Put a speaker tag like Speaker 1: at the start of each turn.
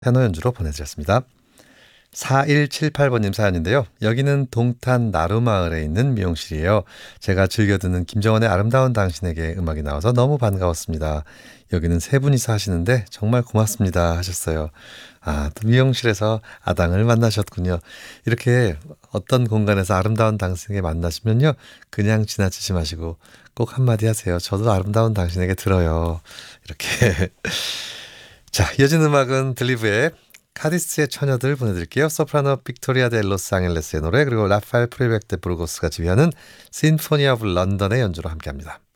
Speaker 1: 테너 연주로 보내드렸습니다. 4178번님 사연인데요. 여기는 동탄 나루마을에 있는 미용실이에요. 제가 즐겨 듣는 김정원의 아름다운 당신에게 음악이 나와서 너무 반가웠습니다. 여기는 세 분이서 하시는데 정말 고맙습니다 하셨어요. 또 미용실에서 아당을 만나셨군요. 이렇게 어떤 공간에서 아름다운 당신에게 만나시면요. 그냥 지나치지 마시고 꼭 한마디 하세요. 저도 아름다운 당신에게 들어요. 이렇게. 자, 이어진 음악은 들리브의 카디스의 처녀들 보내드릴게요. 소프라노 빅토리아 데 로스앙헬레스의 노래, 그리고 라파엘 프리베크 데 부르고스가 지휘하는 심포니 오브 런던의 연주로 함께합니다.